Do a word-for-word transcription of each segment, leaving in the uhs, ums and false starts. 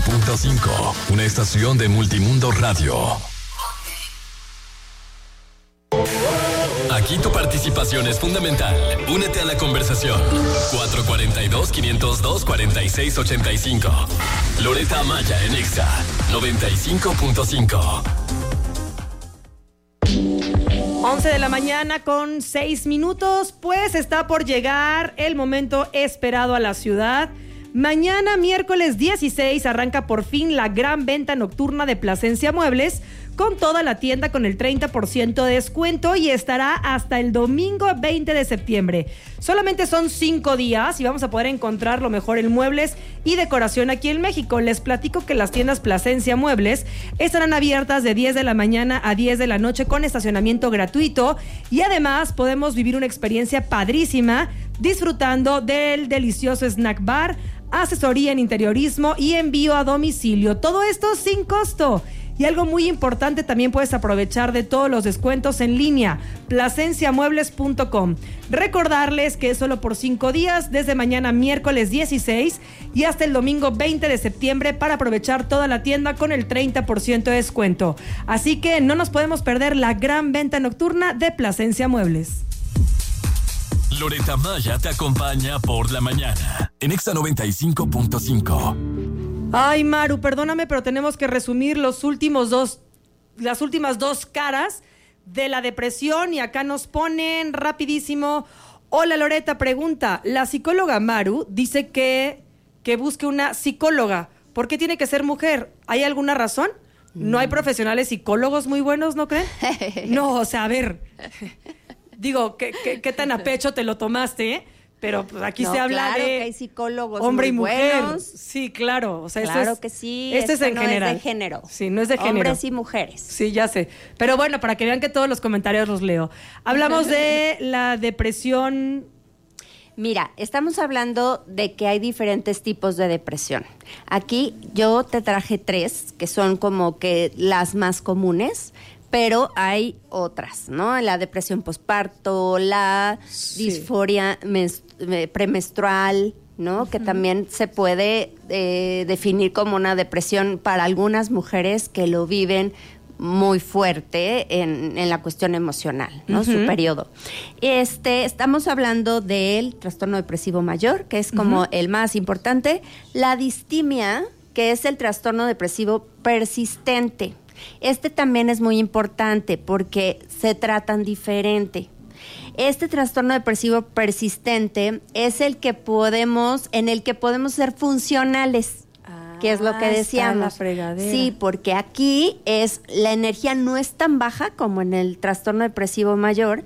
punto cinco, una estación de Multimundo Radio. Aquí tu participación es fundamental. Únete a la conversación. cuatro cuatro dos, cinco cero dos, cuatro seis ocho cinco. Loretta Amaya en Exa noventa y cinco punto cinco. once de la mañana con seis minutos, pues está por llegar el momento esperado a la ciudad. Mañana, miércoles dieciséis, arranca por fin la gran venta nocturna de Plasencia Muebles, con toda la tienda con el treinta por ciento de descuento, y estará hasta el domingo veinte de septiembre. Solamente son cinco días y vamos a poder encontrar lo mejor en muebles y decoración aquí en México. Les platico que las tiendas Plasencia Muebles estarán abiertas de diez de la mañana a diez de la noche con estacionamiento gratuito, y además podemos vivir una experiencia padrísima disfrutando del delicioso snack bar, asesoría en interiorismo y envío a domicilio. Todo esto sin costo. Y algo muy importante, también puedes aprovechar de todos los descuentos en línea, plasencia muebles punto com. Recordarles que es solo por cinco días, desde mañana miércoles dieciséis y hasta el domingo veinte de septiembre, para aprovechar toda la tienda con el treinta por ciento de descuento. Así que no nos podemos perder la gran venta nocturna de Plasencia Muebles. Loretta Amaya te acompaña por la mañana en Exa noventa y cinco punto cinco. Ay, Maru, perdóname, pero tenemos que resumir los últimos dos, las últimas dos caras de la depresión, y acá nos ponen rapidísimo. Hola, Loretta, pregunta, la psicóloga Maru dice que, que busque una psicóloga. ¿Por qué tiene que ser mujer? ¿Hay alguna razón? ¿No hay profesionales psicólogos muy buenos, no creen? No, o sea, a ver, digo, ¿qué, qué, qué tan a pecho te lo tomaste, eh? Pero pues aquí no, se habla claro de que hay psicólogos hombre muy y mujer. buenos. Sí, claro. O sea, claro esto es, que sí. Este es en no general. Es de género. Sí, no es de género. Hombres y mujeres. Sí, ya sé. Pero bueno, para que vean que todos los comentarios los leo. Hablamos de la depresión. Mira, estamos hablando de que hay diferentes tipos de depresión. Aquí yo te traje tres, que son como que las más comunes, pero hay otras, ¿no? La depresión posparto, la sí. disforia menstrual, premenstrual, ¿no? Uh-huh. Que también se puede eh, definir como una depresión para algunas mujeres que lo viven muy fuerte en, en la cuestión emocional, ¿no? Uh-huh. Su periodo. Este, estamos hablando del trastorno depresivo mayor, que es como uh-huh. el más importante. La distimia, que es el trastorno depresivo persistente. Este también es muy importante porque se tratan diferente. Este trastorno depresivo persistente es el que podemos, en el que podemos ser funcionales, ah, que es lo que decíamos. Está la fregadera. Sí, porque aquí es la energía no es tan baja como en el trastorno depresivo mayor,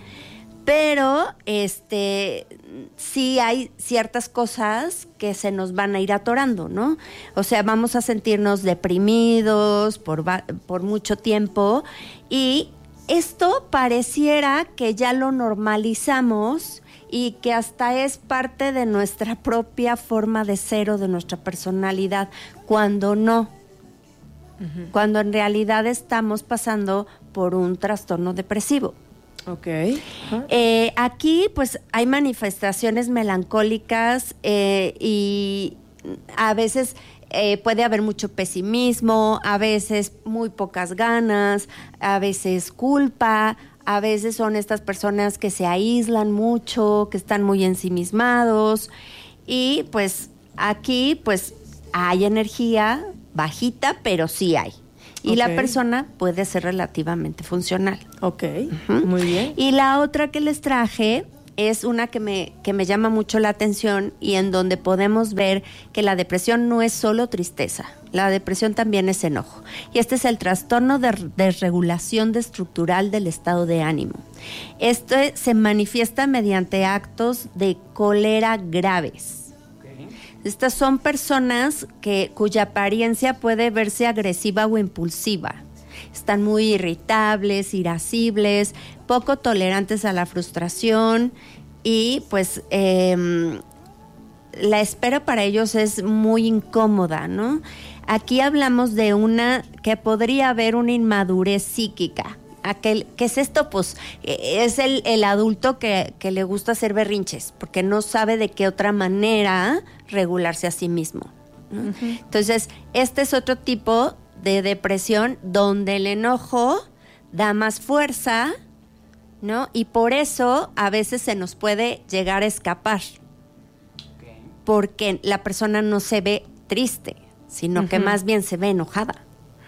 pero este sí hay ciertas cosas que se nos van a ir atorando, ¿no? O sea, vamos a sentirnos deprimidos por, por mucho tiempo, y esto pareciera que ya lo normalizamos y que hasta es parte de nuestra propia forma de ser o de nuestra personalidad, cuando no. Uh-huh. Cuando en realidad estamos pasando por un trastorno depresivo. Ok. Uh-huh. Eh, aquí, pues, hay manifestaciones melancólicas eh, y a veces eh, puede haber mucho pesimismo, a veces muy pocas ganas, a veces culpa, a veces son estas personas que se aíslan mucho, que están muy ensimismados, y pues aquí, pues, hay energía bajita, pero sí hay. Y okay. la persona puede ser relativamente funcional. Ok, uh-huh. muy bien. Y la otra que les traje es una que me, que me llama mucho la atención, y en donde podemos ver que la depresión no es solo tristeza, la depresión también es enojo. Y este es el trastorno de desregulación estructural del estado de ánimo. Esto se manifiesta mediante actos de cólera graves. Estas son personas que, cuya apariencia puede verse agresiva o impulsiva. Están muy irritables, irascibles, poco tolerantes a la frustración, y pues eh, la espera para ellos es muy incómoda, ¿no? Aquí hablamos de una, que podría haber una inmadurez psíquica. Aquel, ¿qué es esto? Pues es el, el adulto que, que le gusta hacer berrinches, porque no sabe de qué otra manera regularse a sí mismo. ¿no? Uh-huh. Entonces, este es otro tipo de depresión donde el enojo da más fuerza, ¿no? Y por eso a veces se nos puede llegar a escapar. Okay. Porque la persona no se ve triste, sino uh-huh. que más bien se ve enojada.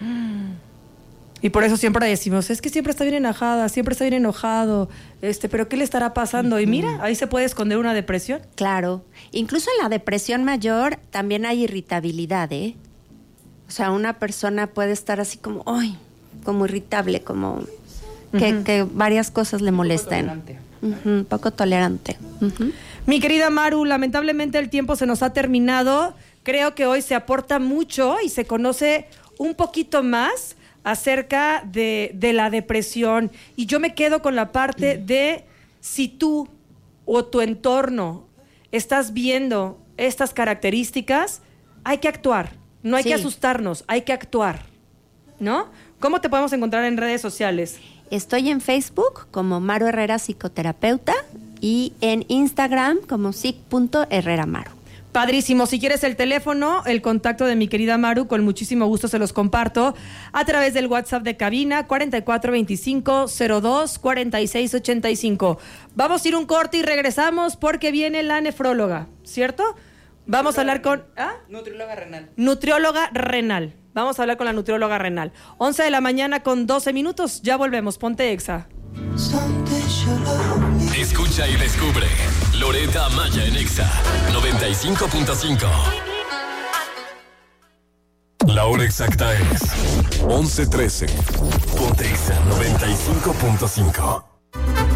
Y por eso siempre decimos, es que siempre está bien enojada, siempre está bien enojado, este, pero ¿qué le estará pasando? Uh-huh. Y mira, ahí se puede esconder una depresión. Claro. Incluso en la depresión mayor también hay irritabilidad, ¿eh? O sea, una persona puede estar así como, ay, como irritable, como que, uh-huh. que varias cosas le molesten. Poco tolerante. Uh-huh, poco tolerante. Uh-huh. Mi querida Maru, lamentablemente el tiempo se nos ha terminado. Creo que hoy se aporta mucho y se conoce un poquito más acerca de, de la depresión. Y yo me quedo con la parte de si tú o tu entorno estás viendo estas características, hay que actuar. No hay sí. que asustarnos, hay que actuar, ¿no? ¿Cómo te podemos encontrar en redes sociales? Estoy en Facebook como Maru Herrera Psicoterapeuta y en Instagram como psic punto herrera maru. Padrísimo. Si quieres el teléfono, el contacto de mi querida Maru, con muchísimo gusto se los comparto a través del WhatsApp de cabina cuarenta y cuatro veinticinco cero dos cuarenta y seis ochenta y cinco. Vamos a ir un corte y regresamos porque viene la nefróloga, ¿cierto? Vamos a hablar con... ¿ah? Nutrióloga renal. Nutrióloga renal. Vamos a hablar con la nutrióloga renal. once de la mañana con doce minutos. Ya volvemos. Ponte Exa. Escucha y descubre. Loreta Maya en Exa noventa y cinco punto cinco. La hora exacta es once trece. Ponte Exa noventa y cinco punto cinco.